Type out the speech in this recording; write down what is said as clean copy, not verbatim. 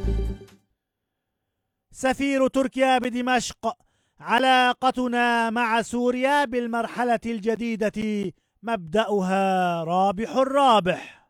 سفير تركيا بدمشق: علاقتنا مع سوريا بالمرحلة الجديدة مبدأها رابح الرابح.